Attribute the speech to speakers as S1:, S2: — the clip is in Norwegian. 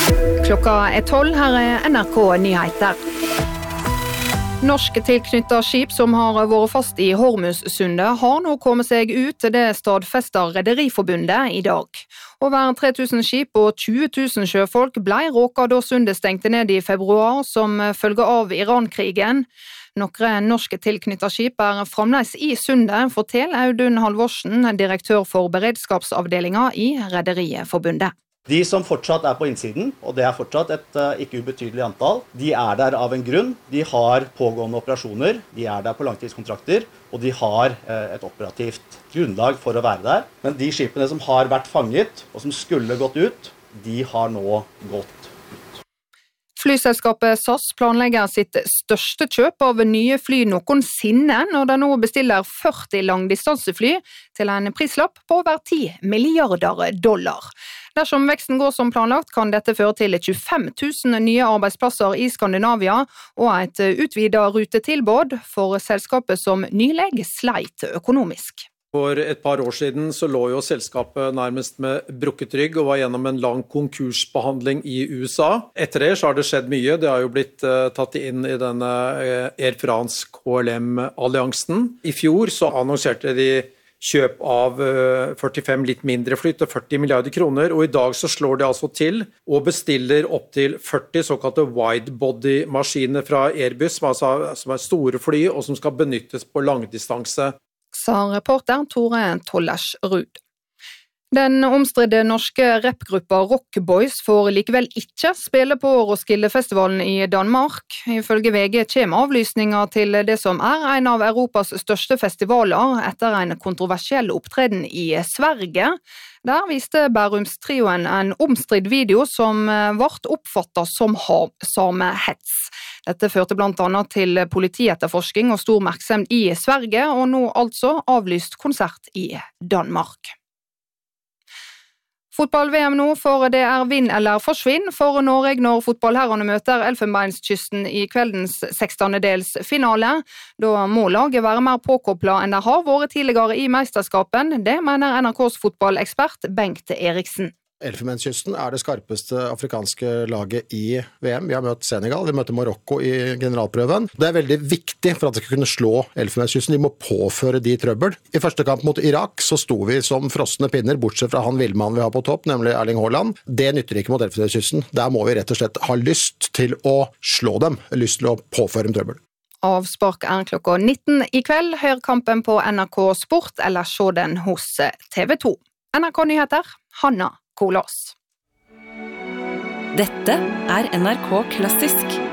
S1: Klokka 12, her NRK Nyheter. Norske tilknyttet skip som har vært fast i Hormuzsundet har nå kommet seg ut, det stadfester Rederiforbundet i dag. Over 3000 skip og 20 000 sjøfolk ble råket da sundet stengte ned i februar som følge av Iran-krigen. Noen norske tilknyttet skip fremdeles i sundet, forteller Audun Halvorsen, direktør for beredskapsavdelingen i Rederiforbundet.
S2: De som fortsatt på innsiden, og det fortsatt et ikke ubetydelig antall, de der av en grunn. De har pågående operasjoner, de der på langtidskontrakter, og de har et operativt grunnlag for å være der. Men de skipene som har vært fanget, og som skulle gått ut, de har nå gått ut.
S1: Flyselskapet SAS planlegger sitt største kjøp av nye fly noensinne når de nå bestiller 40 langdistansefly til en prislapp på over $10 milliarder. Dersom veksten går som planlagt, kan dette føre til 25 000 nye arbeidsplasser i Skandinavia og et utvidet rutetilbud for selskapet som nylig sleit økonomisk.
S3: For et par år siden så lå jo selskapet nærmest med brukket rygg og var gjennom en lang konkursbehandling i USA. Etter det så har det skjedd mye. Det har jo blitt tatt inn i denne Air France KLM-alliansen. I fjor så annonserte de kjøp av 45 litt mindre fly til 40 milliarder kroner, og i dag så slår de altså til og bestiller opp til 40 såkalte widebody-maskiner fra Airbus, som store fly og som skal benyttes på langdistanse.
S1: Sa reporter Tore Tollersrud. Den omstridte norske rappgruppa Rock Boys får likevel ikke spille på Roskilde-festivalen i Danmark. Ifølge VG kommer avlysninger til det som en av Europas største festivaler etter en kontroversiell opptreden i Sverige. Der viste Bærumstrioen en omstridt video som ble oppfattet som samehets. Dette førte blant annet til politietterforsking og stor oppmerksomhet i Sverige, og nå altså avlyst konsert i Danmark. Fotball-VM nå, for det vinn eller forsvinn for Norge når fotballherrene møter Elfenbenskysten i kveldens 16-delsfinale. Da må laget være mer påkoblet enn det har vært tidligere i mesterskapen, det mener NRKs fotballekspert Bengt Eriksen.
S4: Elfenbenskysten det skarpeste afrikanske laget i VM. Vi har møtt Senegal, vi møter Marokko i generalprøven. Det veldig viktig for at de skal kunne slå Elfenbenskysten. De må påføre de trøbbel. I første kamp mot Irak så sto vi som frosne pinner, bortsett fra han villmannen vi har på topp, nemlig Erling Haaland. Det nytter ikke mot Elfenbenskysten. Der må vi rett og slett ha lyst til å slå dem, lyst til å påføre dem trøbbel.
S1: Avspark klokka 19 i kveld. Hør kampen på NRK Sport, eller se den hos TV 2. NRK Nyheter, Hanna Kolås.
S5: Dette NRK Klassisk.